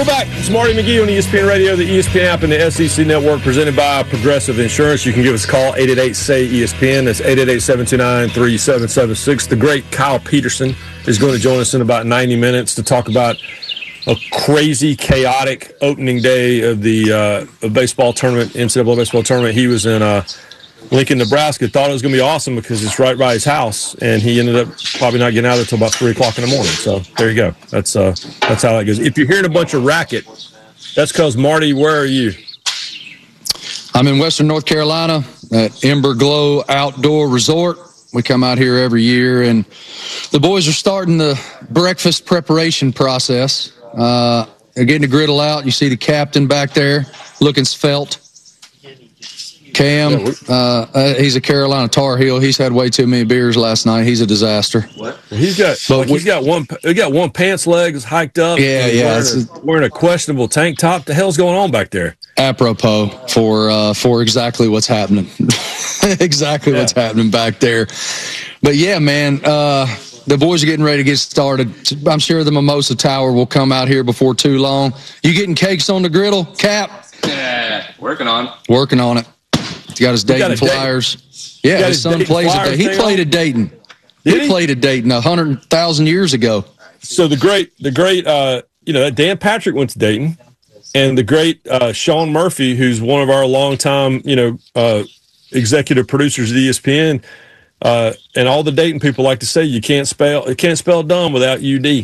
We're back. It's Marty McGee on ESPN Radio, the ESPN app, and the SEC Network, presented by Progressive Insurance. You can give us a call, 888-SAY-ESPN. That's 888-729-3776. The great Kyle Peterson is going to join us in about 90 minutes to talk about a crazy, chaotic opening day of the baseball tournament, NCAA baseball tournament. He was in Lincoln, Nebraska. Thought it was going to be awesome because it's right by his house, and he ended up probably not getting out of there until about 3 o'clock in the morning. So there you go. That's how that goes. If you're hearing a bunch of racket, that's because, Marty, where are you? I'm in Western North Carolina at Ember Glow Outdoor Resort. We come out here every year, and the boys are starting the breakfast preparation process. They're getting the griddle out. You see the captain back there looking svelte. Cam, he's a Carolina Tar Heel. He's had way too many beers last night. He's a disaster. What? He's got one pants legs hiked up. Yeah. Wearing a questionable tank top. The hell's going on back there? Apropos for exactly what's happening. What's happening back there. But yeah, man, the boys are getting ready to get started. I'm sure the Mimosa Tower will come out here before too long. You getting cakes on the griddle, Cap? Yeah, working on it. He's got his Dayton Flyers. Yeah, his son plays at Dayton. He played at Dayton. He played at Dayton 100,000 years ago. So the great, Dan Patrick went to Dayton, and the great Sean Murphy, who's one of our longtime, executive producers at ESPN, and all the Dayton people like to say you can't spell dumb without UD.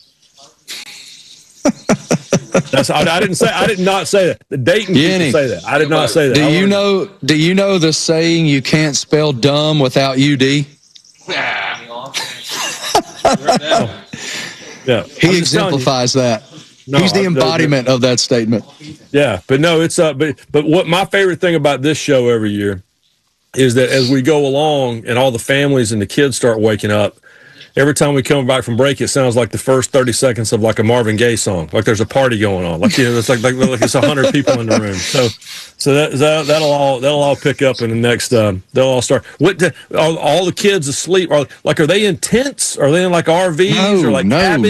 I did not say that. The Dayton people say that. I did not say that. Do you know the saying you can't spell dumb without UD? Yeah. He exemplifies that. No, he's the embodiment of that statement. Yeah, but no, it's but what my favorite thing about this show every year is that as we go along and all the families and the kids start waking up, every time we come back from break, it sounds like the first 30 seconds of like a Marvin Gaye song, like there's a party going on, like it's like it's 100 people in the room. So that'll all pick up in the next. They'll all start. Are all the kids asleep? Are they in tents? Are they in like RVs or like cabins?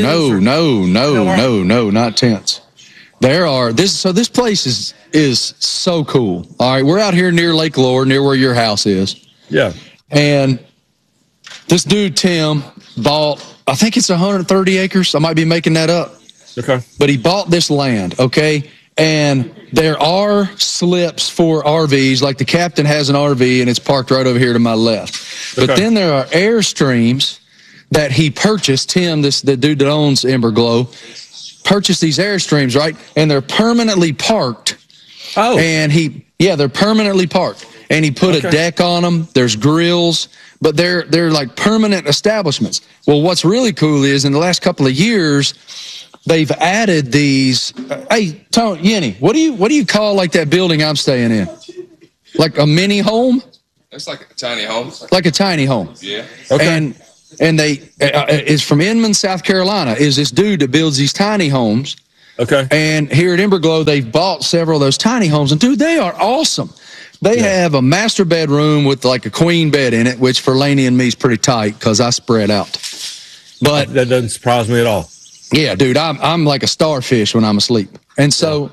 No, not tents. There are this place is so cool. All right, we're out here near Lake Lure, near where your house is. Yeah, and this dude Tim bought, I think it's 130 acres. I might be making that up. Okay. But he bought this land, okay? And there are slips for RVs, like the captain has an RV, and it's parked right over here to my left. But then there are Airstreams that he purchased. Tim, the dude that owns Ember Glow, purchased these Airstreams, right? And they're permanently parked. Oh. And they're permanently parked. And he put a deck on them. There's grills. But they're like permanent establishments. Well, what's really cool is in the last couple of years, they've added these. Hey, Tony, Yenny, what do you call like that building I'm staying in? Like a mini home? It's like a tiny home. Like a tiny home. Yeah. Okay. And they is from Inman, South Carolina. Is this dude that builds these tiny homes? Okay. And here at Ember Glow, they've bought several of those tiny homes, and dude, they are awesome. They have a master bedroom with like a queen bed in it, which for Laney and me is pretty tight because I spread out. But that doesn't surprise me at all. Yeah, dude, I'm like a starfish when I'm asleep. And so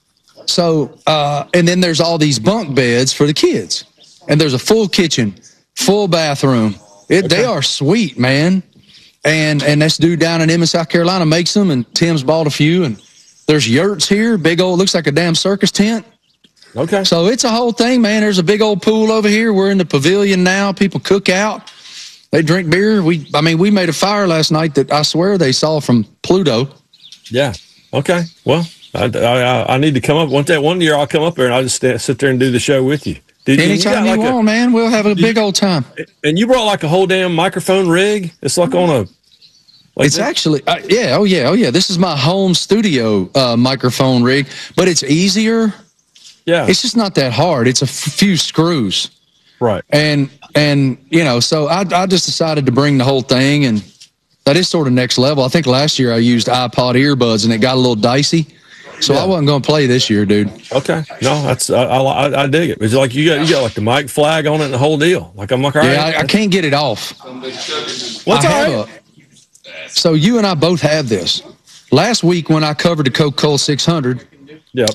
and then there's all these bunk beds for the kids. And there's a full kitchen, full bathroom. They are sweet, man. And this dude down in Inman, South Carolina makes them, and Tim's bought a few. And there's yurts here, big old, looks like a damn circus tent. Okay. So it's a whole thing, man. There's a big old pool over here. We're in the pavilion now. People cook out. They drink beer. We made a fire last night that I swear they saw from Pluto. Yeah. Okay. Well, I need to come up. One year I'll come up there and I'll just sit there and do the show with you. Anytime you want, man. We'll have a big old time. And you brought like a whole damn microphone rig? It's like on a... Like it's actually, oh yeah. This is my home studio microphone rig, but it's easier. Yeah. It's just not that hard. It's a few screws. Right. And so I just decided to bring the whole thing, and that is sort of next level. I think last year I used iPod earbuds, and it got a little dicey. So I wasn't going to play this year, dude. Okay. No, that's I dig it. It's like you got like the mic flag on it and the whole deal. Like I'm like, all right. Yeah, I can't get it off. What's all right? So you and I both have this. last week when I covered the Coca-Cola 600, Yeah.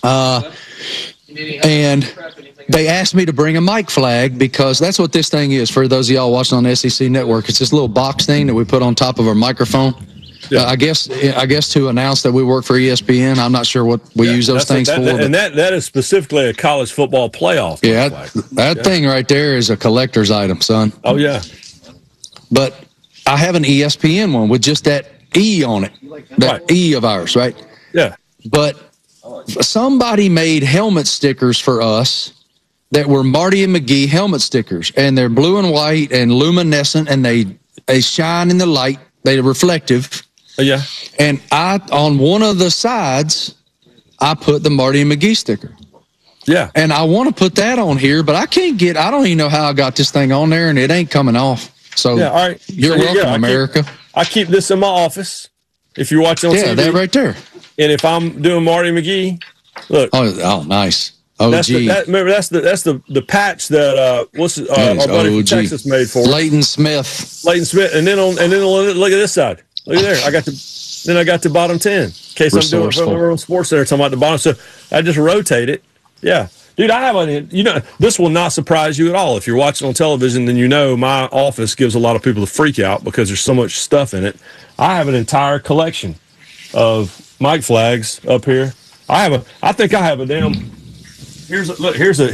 and they asked me to bring a mic flag because that's what this thing is for those of y'all watching on the SEC Network. It's this little box thing that we put on top of our microphone. Yeah. I guess to announce that we work for ESPN. I'm not sure what we use those things for. And that is specifically a college football playoff. Yeah, that thing right there is a collector's item, son. Oh, yeah. But I have an ESPN one with just that E on it, that E of ours, right? Yeah. But somebody made helmet stickers for us that were Marty and McGee helmet stickers, and they're blue and white and luminescent, and they shine in the light. They're reflective. Yeah. And on one of the sides, I put the Marty and McGee sticker. Yeah. And I want to put that on here, but I don't even know how I got this thing on there, and it ain't coming off. So yeah, all right. You're welcome, America. I keep this in my office. If you're watching on TV. Yeah, that right there. And if I'm doing Marty McGee, look. Oh, nice. OG. Remember, that's the patch that our buddy from Texas made for Leighton Smith. And then look at this side. Look at there. I got the bottom 10. In case I'm doing Sports Center talking about the bottom. So I just rotate it. Yeah. Dude, this will not surprise you at all. If you're watching on television, then my office gives a lot of people the freak out because there's so much stuff in it. I have an entire collection of mic flags up here. I think I have a damn. Here's an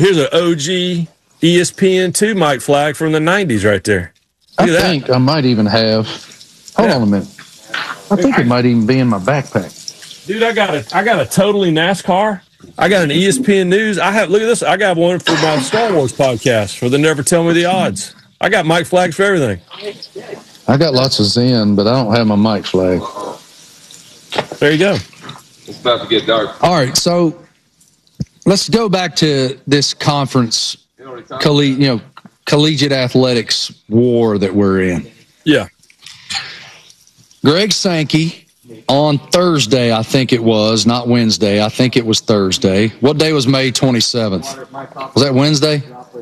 OG ESPN2 mic flag from the 90s right there. I think I might even have. Hold on a minute. I think it might even be in my backpack. Dude, I got a totally NASCAR. I got an ESPN News. Look at this. I got one for my Star Wars podcast for the Never Tell Me the Odds. I got mic flags for everything. I got lots of Zen, but I don't have my mic flag. There you go. It's about to get dark. All right, so let's go back to this conference, collegiate athletics war that we're in. Yeah. Greg Sankey on Thursday, I think it was, not Wednesday. I think it was Thursday. What day was May 27th? Was that Wednesday?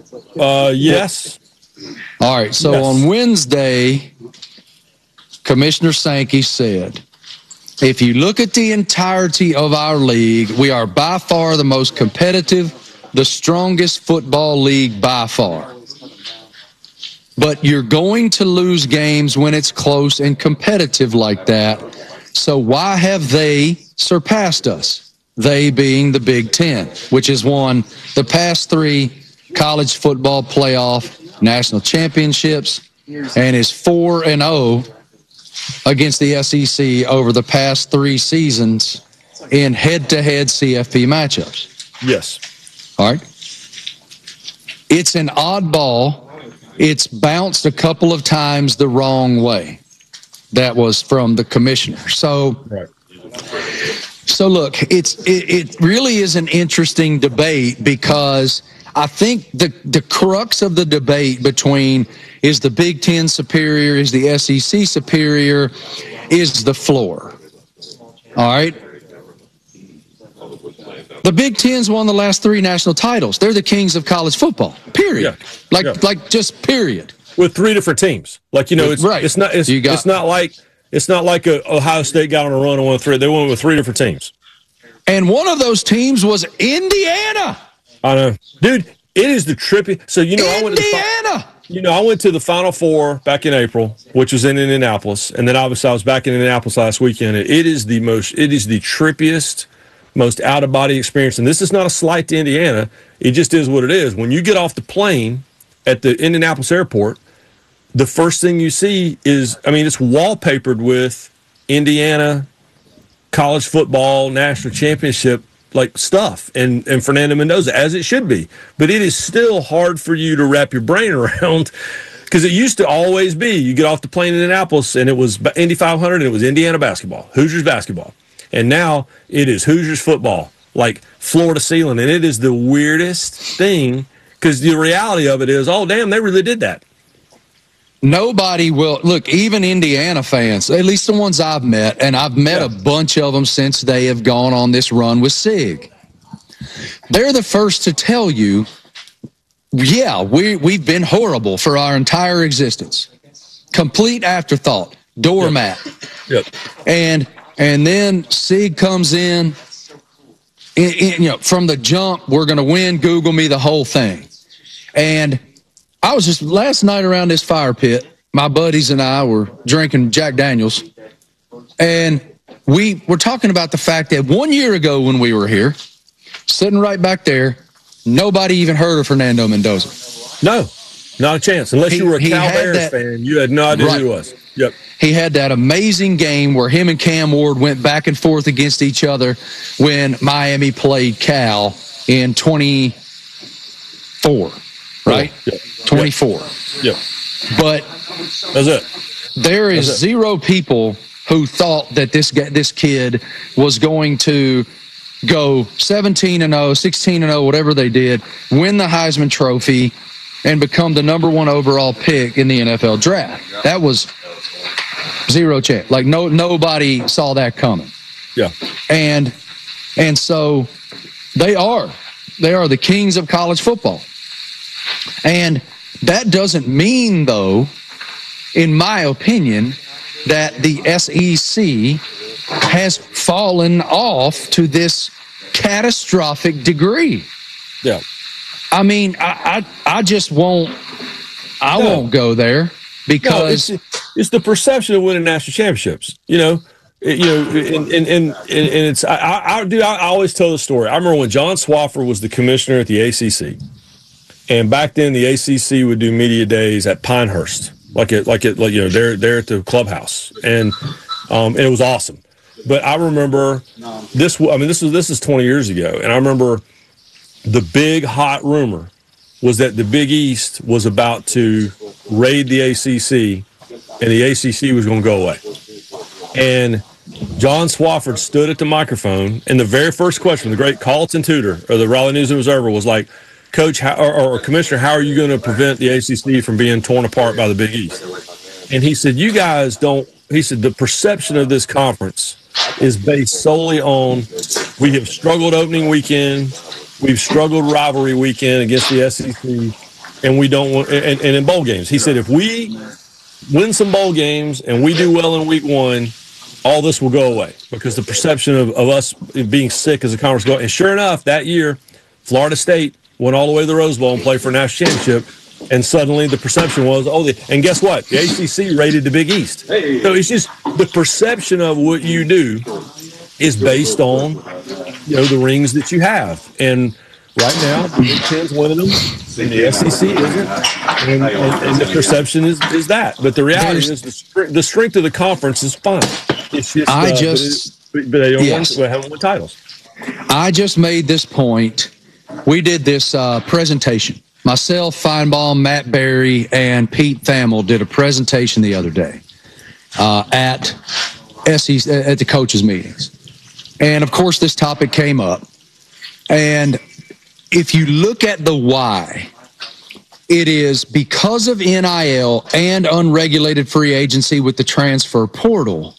Yes. All right, so yes. On Wednesday, Commissioner Sankey said, if you look at the entirety of our league, we are by far the most competitive, the strongest football league by far. But you're going to lose games when it's close and competitive like that. So why have they surpassed us? They being the Big Ten, which has won the past 3 college football playoff national championships and is 4-0 against the SEC over the past 3 seasons in head-to-head CFP matchups. Yes. All right. It's an oddball. It's bounced a couple of times the wrong way. That was from the commissioner. So look, it really is an interesting debate because I think the crux of the debate between is the Big Ten superior, is the SEC superior, is the floor. All right? The Big Ten's won the last 3 national titles. They're the kings of college football, period. Yeah. Like just period. With 3 different teams. It's not like Ohio State got on a run and won 3. They won with 3 different teams. And one of those teams was Indiana. I know. Dude, it is the trippy. So, I went to the Final Four back in April, which was in Indianapolis. And then obviously I was back in Indianapolis last weekend. It is the trippiest, most out-of-body experience. And this is not a slight to Indiana. It just is what it is. When you get off the plane at the Indianapolis airport, the first thing you see is, it's wallpapered with Indiana college football national championship like stuff and Fernando Mendoza, as it should be. But it is still hard for you to wrap your brain around because it used to always be you get off the plane in Indianapolis and it was Indy 500 and it was Indiana basketball, Hoosiers basketball. And now it is Hoosiers football, like floor to ceiling. And it is the weirdest thing because the reality of it is, oh, damn, they really did that. Nobody will look, even Indiana fans, at least the ones I've met, and I've met a bunch of them since they have gone on this run with SIG. They're the first to tell you, we've been horrible for our entire existence. Complete afterthought, doormat. Yep. And And then Sig comes in, from the jump, we're going to win, Google me the whole thing. And I was just, last night around this fire pit, my buddies and I were drinking Jack Daniels, and we were talking about the fact that 1 year ago when we were here, sitting right back there, nobody even heard of Fernando Mendoza. No, not a chance. Unless you were a Cal Bears fan, you had no idea who he was. Yep. He had that amazing game where him and Cam Ward went back and forth against each other when Miami played Cal in 24, right? Yep. 24. Yep. But that's it. There is zero people who thought that this kid was going to go 17-0, 16-0, whatever they did, win the Heisman Trophy, and become the number 1 overall pick in the NFL draft. That was zero chance. Like nobody saw that coming. Yeah. And so they are the kings of college football. And that doesn't mean, though, in my opinion, that the SEC has fallen off to this catastrophic degree. Yeah. I mean, I just won't. I won't go there because it's the perception of winning national championships. And it's I always tell the story. I remember when John Swofford was the commissioner at the ACC, and back then the ACC would do media days at Pinehurst, like they're at the clubhouse, and it was awesome. But I remember this. I mean, this is 20 years ago, and I remember the big hot rumor was that the Big East was about to raid the ACC, and the ACC was going to go away. And John Swofford stood at the microphone, and the very first question, the great Carlton Tudor of the Raleigh News and Observer, was like, "Coach, or Commissioner, how are you going to prevent the ACC from being torn apart by the Big East?" And he said, "You guys don't." He said, "The perception of this conference is based solely on we have struggled opening weekend, we've struggled rivalry weekend against the SEC, and we don't want and in bowl games." He said, "If we win some bowl games and we do well in week 1, all this will go away because the perception of us being sick as a conference go." And sure enough, that year, Florida State went all the way to the Rose Bowl and played for a national championship. And suddenly the perception was, and guess what? The ACC raided the Big East. Hey. So it's just the perception of what you do is based on, the rings that you have. And right now, the Big Ten's winning them, and the SEC isn't. And the perception is that. But the reality is the strength of the conference is fine. It's just, but they haven't won titles. I just made this point. We did this presentation. Myself, Feinbaum, Matt Berry, and Pete Thamel did a presentation the other day at the coaches' meetings. And, of course, this topic came up. And if you look at the why, it is because of NIL and unregulated free agency with the transfer portal,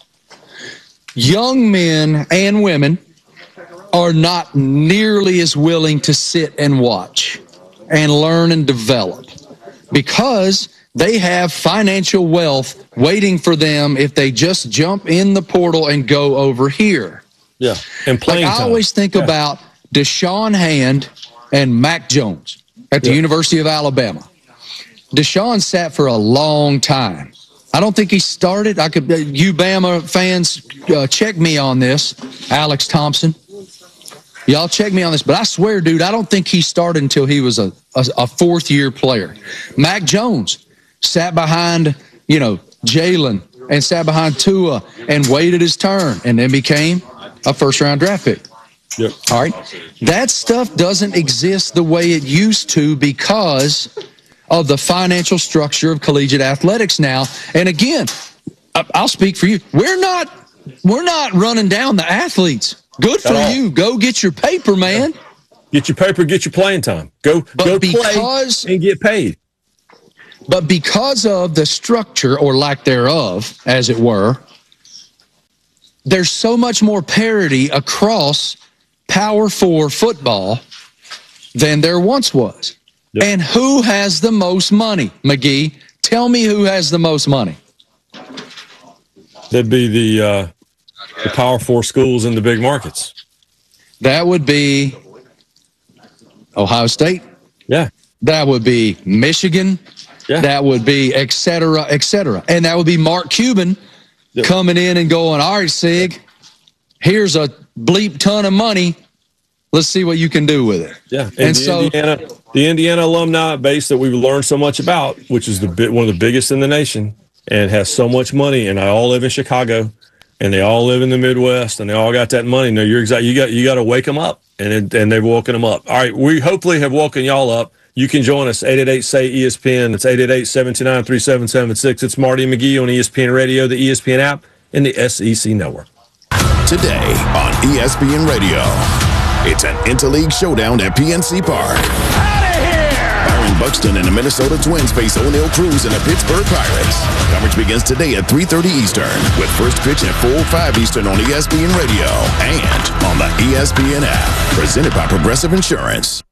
young men and women are not nearly as willing to sit and watch and learn and develop because they have financial wealth waiting for them if they just jump in the portal and go over here. Yeah, and playing time. I always think about Deshaun Hand and Mac Jones at the University of Alabama. Deshaun sat for a long time. I don't think he started. You Bama fans, check me on this, Alex Thompson. Y'all check me on this, but I swear, dude, I don't think he started until he was a fourth-year player. Mac Jones sat behind, Jalen and sat behind Tua and waited his turn and then became a first-round draft pick. Yep. All right? That stuff doesn't exist the way it used to because of the financial structure of collegiate athletics now. And again, I'll speak for you. We're not running down the athletes. Good for you. Go get your paper, man. Get your paper, get your playing time. Go play and get paid. But because of the structure, or lack thereof, as it were, there's so much more parity across Power 4 football than there once was. Yep. And who has the most money, McGee? Tell me who has the most money. That'd be the the Power 4 schools in the big markets? That would be Ohio State. Yeah. That would be Michigan. Yeah. That would be et cetera, et cetera. And that would be Mark Cuban coming in and going, all right, Sig, here's a bleep ton of money. Let's see what you can do with it. Yeah. And the Indiana alumni base that we've learned so much about, which is one of the biggest in the nation and has so much money, and they all live in Chicago and they all live in the Midwest and they all got that money. No, you're exactly, you got to wake them up, and they've woken them up. All right. We hopefully have woken y'all up. You can join us, 888-SAY-ESPN. It's 888-729-3776. It's Marty McGee on ESPN Radio, the ESPN app, and the SEC Network. Today on ESPN Radio, it's an interleague showdown at PNC Park. Byron Buxton and the Minnesota Twins face O'Neal Cruz and the Pittsburgh Pirates. Coverage begins today at 3:30 Eastern, with first pitch at 4:05 Eastern on ESPN Radio and on the ESPN app. Presented by Progressive Insurance.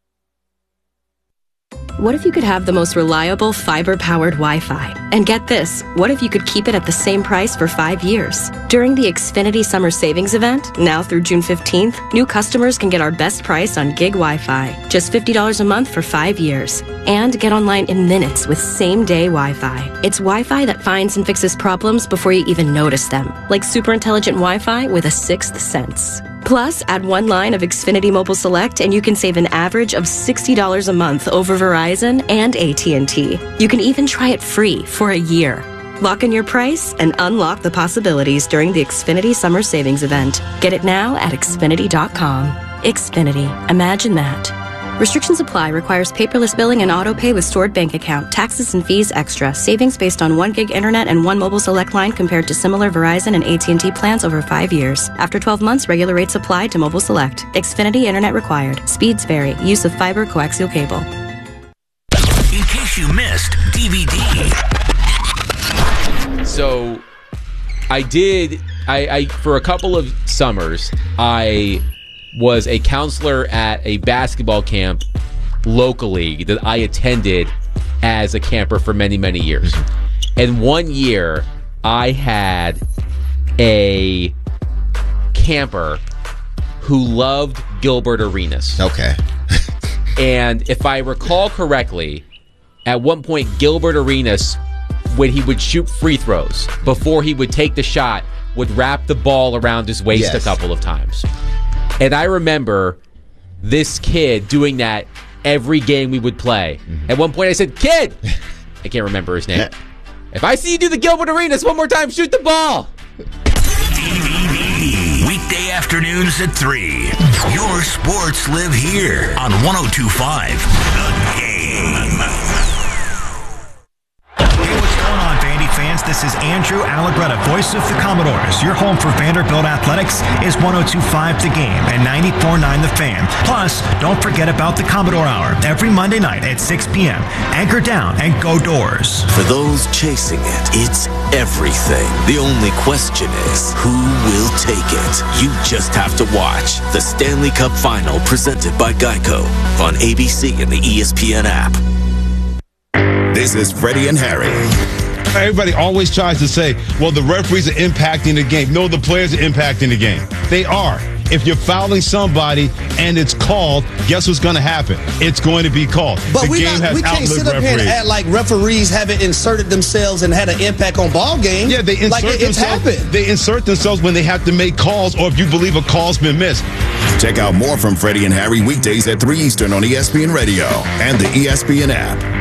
What if you could have the most reliable fiber-powered Wi-Fi? And get this, what if you could keep it at the same price for 5 years? During the Xfinity Summer Savings Event, now through June 15th, new customers can get our best price on gig Wi-Fi, just $50 a month for 5 years. And get online in minutes with same-day Wi-Fi. It's Wi-Fi that finds and fixes problems before you even notice them, like super intelligent Wi-Fi with a sixth sense. Plus, add one line of Xfinity Mobile Select and you can save an average of $60 a month over Verizon and AT&T. You can even try it free for a year. Lock in your price and unlock the possibilities during the Xfinity Summer Savings Event. Get it now at Xfinity.com. Xfinity. Imagine that. Restrictions apply. Requires paperless billing and auto pay with stored bank account. Taxes and fees extra. Savings based on 1 gig internet and 1 mobile select line compared to similar Verizon and AT&T plans over 5 years. After 12 months, regular rates apply to mobile select. Xfinity internet required. Speeds vary. Use of fiber coaxial cable. In case you missed DVD. So I for a couple of summers, I was a counselor at a basketball camp locally that I attended as a camper for many, many years. And one year, I had a camper who loved Gilbert Arenas. Okay. And if I recall correctly, at one point, Gilbert Arenas, when he would shoot free throws, before he would take the shot, would wrap the ball around his waist a couple of times. And I remember this kid doing that every game we would play. Mm-hmm. At one point I said, "Kid!" I can't remember his name. "If I see you do the Gilbert Arenas one more time, shoot the ball." DVD. Weekday afternoons at 3. Your sports live here on 102.5 The Game. Hey, what's going on, Vandy fans? This is Andrew Allegretta, voice of the Commodores. Your home for Vanderbilt Athletics is 102.5 The Game and 94.9 The Fan. Plus, don't forget about the Commodore Hour every Monday night at 6 p.m. Anchor down and go Doors. For those chasing it, it's everything. The only question is, who will take it? You just have to watch the Stanley Cup Final presented by Geico on ABC and the ESPN app. This is Freddie and Harry. Everybody always tries to say, well, the referees are impacting the game. No, the players are impacting the game. They are. If you're fouling somebody and it's called, guess what's going to happen? It's going to be called. But we can't sit up here and act like referees haven't inserted themselves and had an impact on ball games. Yeah, they insert it's happened. They insert themselves when they have to make calls or if you believe a call's been missed. Check out more from Freddie and Harry weekdays at 3 Eastern on ESPN Radio and the ESPN app.